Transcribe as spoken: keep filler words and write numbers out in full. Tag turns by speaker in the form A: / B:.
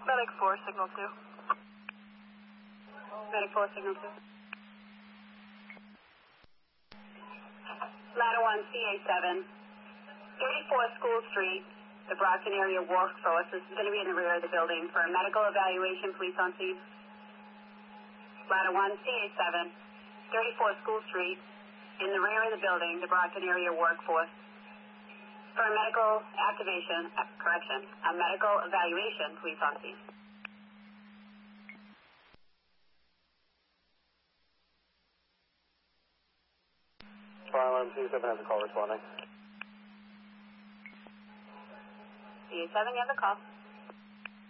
A: Medic four, signal two. Medic four, signal two. Ladder one, C A seven. thirty-four School Street, the Brockton area workforce is going to be in the rear of the building for a medical evaluation. Police on scene. Ladder one, C A seven. thirty-four School Street, in the rear of the building, the Brockton area workforce. For a medical activation, uh, correction, a medical evaluation, police on scene.
B: Fire alarm C seven has a call responding.
A: C A seven, you have the call.